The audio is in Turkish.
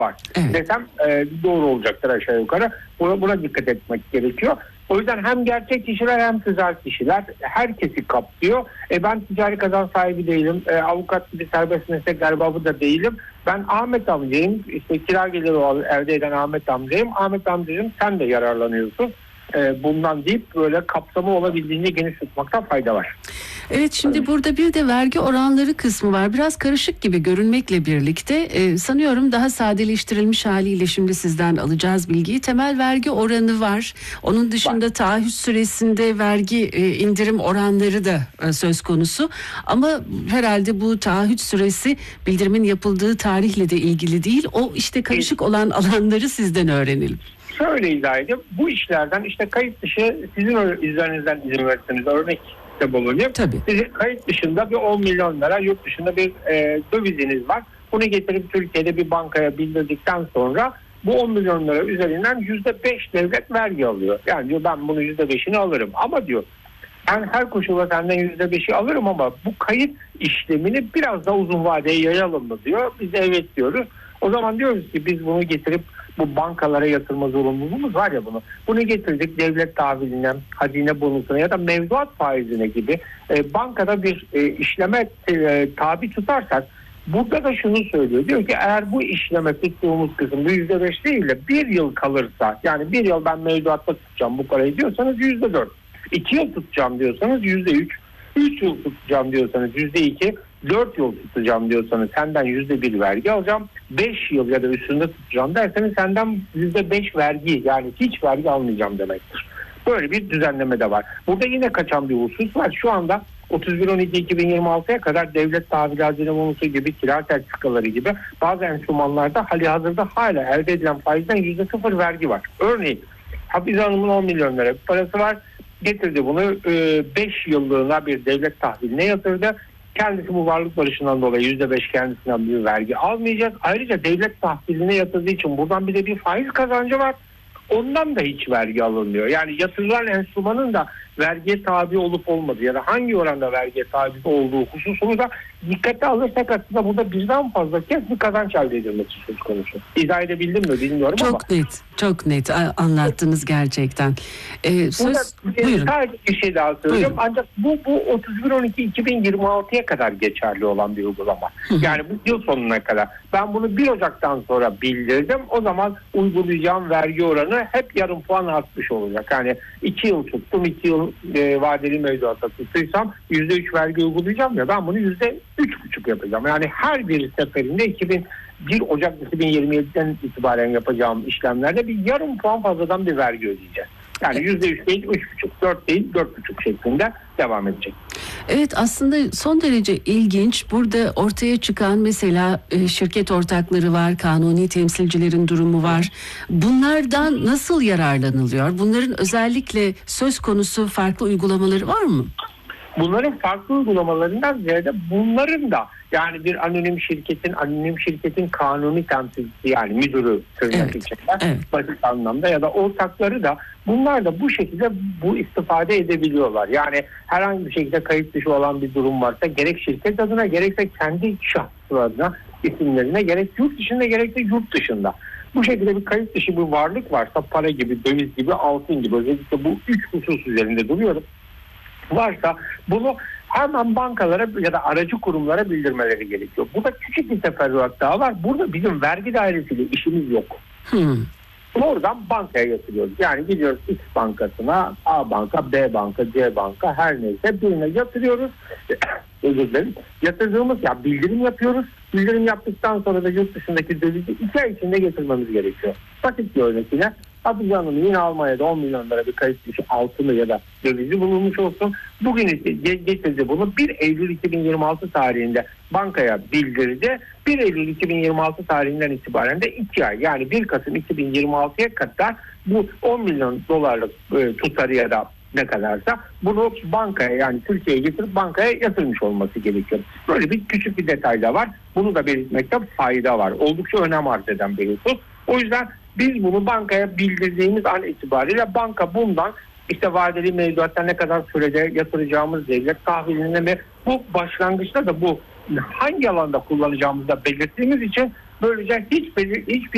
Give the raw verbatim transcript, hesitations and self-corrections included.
var Evet. desem e, doğru olacaktır aşağı yukarı. Buna, buna dikkat etmek gerekiyor. O yüzden hem gerçek kişiler hem tüzel kişiler herkesi kapsıyor. E ben ticari kazanç sahibi değilim. E, avukat gibi serbest meslek erbabı da değilim. Ben Ahmet amcayım. İşte kira geliri elde eden Ahmet amcayım. Ahmet amcacığım sen de yararlanıyorsun e, bundan deyip böyle kapsamı olabildiğince geniş tutmakta fayda var. Evet, şimdi burada bir de vergi oranları kısmı var. Biraz karışık gibi görünmekle birlikte e, sanıyorum daha sadeleştirilmiş haliyle şimdi sizden alacağız bilgiyi. Temel vergi oranı var. Onun dışında var. Taahhüt süresinde vergi e, indirim oranları da e, söz konusu. Ama herhalde bu taahhüt süresi bildirimin yapıldığı tarihle de ilgili değil. O işte karışık olan alanları sizden öğrenelim. Şöyle izah edeyim. Bu işlerden işte kayıt dışı sizin üzerinizden izin verirseniz örnek bulunuyor. Sizin kayıt dışında bir on milyon lira, yurt dışında bir e, döviziniz var. Bunu getirip Türkiye'de bir bankaya bildirdikten sonra bu on milyon lira üzerinden yüzde beş devlet vergi alıyor. Yani diyor ben bunu yüzde beşini alırım. Ama diyor ben her koşulda senden yüzde beşi alırım ama bu kayıt işlemini biraz daha uzun vadeye yayalım mı diyor. Biz de evet diyoruz. O zaman diyoruz ki biz bunu getirip bu bankalara yatırma zorunluluğumuz var ya bunu. Bunu getirdik devlet tahviline, hazine bonusuna ya da mevduat faizine gibi e, bankada bir e, işleme e, tabi tutarsak burada da şunu söylüyor. Diyor ki eğer bu işleme tuttuğumuz kısım bu yüzde beş değil de bir yıl kalırsa yani bir yıl ben mevduatta tutacağım bu parayı diyorsanız yüzde dört. iki yıl tutacağım diyorsanız yüzde üç. üç yıl tutacağım diyorsanız yüzde iki. dört yıl tutacağım diyorsanız senden yüzde bir vergi alacağım. beş yıl ya da üstünde tutacağım derseniz senden yüzde beş vergi yani hiç vergi almayacağım demektir. Böyle bir düzenleme de var. Burada yine kaçan bir husus var. Şu anda otuz bir on iki iki bin yirmi altıya kadar devlet tahvili hazine bonusu gibi kira sertifikaları gibi bazı enstrümanlarda halihazırda hala elde edilen faizden yüzde sıfır vergi var. Örneğin Hafize Hanım'ın on milyon lira parası var. Getirdi bunu beş yıllığına bir devlet tahviline yatırdı. Kendisi bu varlık barışından dolayı yüzde beş kendisinden bir vergi almayacak. Ayrıca devlet tahviline yatırdığı için buradan bir de bir faiz kazancı var. Ondan da hiç vergi alınmıyor. Yani yatırılan enstrümanın da vergiye tabi olup olmadığı ya da hangi oranda vergiye tabi olduğu hususunu da dikkate alırsak aslında burada birden fazla kez bir kazanç elde edilmesi söz konusu. İzah edebildim mi bilmiyorum çok ama. Çok net, çok net anlattınız gerçekten. Ee, söz... Burada sadece bir şey daha söyleyeceğim. Buyurun. Ancak bu, bu otuz bir on iki iki bin yirmi altıya kadar geçerli olan bir uygulama. Hı hı. Yani bu yıl sonuna kadar. Ben bunu bir Ocak'tan sonra bildirdim. O zaman uygulayacağım vergi oranı hep yarım puan artmış olacak. Yani iki yıl tuttum, iki yıl e, vadeli mevduata tuttuysam yüzde üç vergi uygulayacağım ya ben bunu yüzde üç buçuk yapacağım. Yani her bir seferinde iki bin bir Ocak iki bin yirmi yedi'den itibaren yapacağım işlemlerde bir yarım puan fazladan bir vergi ödeyeceğiz. Yani yüzde üç değil, üç buçuk, dört değil, dört buçuk şeklinde devam edecek. Evet, aslında son derece ilginç. Burada ortaya çıkan mesela şirket ortakları var, kanuni temsilcilerin durumu var. Bunlardan nasıl yararlanılıyor? Bunların özellikle söz konusu farklı uygulamaları var mı? Bunların farklı uygulamalarından ziyade bunların da yani bir anonim şirketin anonim şirketin kanuni temsilcisi yani müdürü tırnak evet, içinde evet. basit anlamda ya da ortakları da bunlar da bu şekilde bu istifade edebiliyorlar. Yani herhangi bir şekilde kayıt dışı olan bir durum varsa gerek şirket adına gerekse kendi şahsı adına isimlerine gerek yurt dışında gerekse yurt dışında. Bu şekilde bir kayıt dışı bir varlık varsa para gibi, döviz gibi, altın gibi özellikle bu üç husus üzerinde duruyorum. Varsa bunu hemen bankalara ya da aracı kurumlara bildirmeleri gerekiyor. Burada küçük bir teferruat daha var. Burada bizim vergi dairesiyle işimiz yok. Hmm. Oradan bankaya yatırıyoruz. Yani gidiyoruz X bankasına, A banka, B banka, C banka her neyse birine yatırıyoruz. Özür dilerim. Yatırdığımız ya bildirim yapıyoruz. Bildirim yaptıktan sonra da yurt dışındaki dövizi iki ay içinde getirmemiz gerekiyor. Basit bir örneğine Hafize Hanım yine Almanya'da on milyon lira bir kayıt dışı altını ya da dövizi bulunmuş olsun. Bugün ise getirdi bunu bir Eylül iki bin yirmi altı tarihinde bankaya bildirdi. bir Eylül iki bin yirmi altı tarihinden itibaren de iki ay yani bir Kasım iki bin yirmi altıya kadar bu on milyon dolarlık e, tutarı ya da ne kadarsa bunu bankaya yani Türkiye'ye getirip bankaya yatırmış olması gerekiyor. Böyle bir küçük bir detay da var. Bunu da belirtmekte fayda var. Oldukça önem arz eden bir husus. O yüzden biz bunu bankaya bildirdiğimiz an itibariyle banka bundan işte vadeli mevduatta ne kadar sürede yatıracağımız devlet tahvilinde mi bu başlangıçta da bu hangi alanda kullanacağımızı da belirttiğimiz için böylece hiç hiçbir